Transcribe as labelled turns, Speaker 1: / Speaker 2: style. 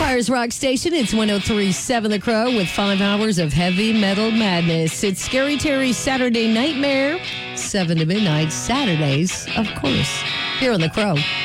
Speaker 1: Empire's Rock Station. It's 103.7 The Crow with 5 hours of heavy metal madness. It's Scary Terry's Saturday Nightmare, 7 to midnight, Saturdays, of course, here on The Crow.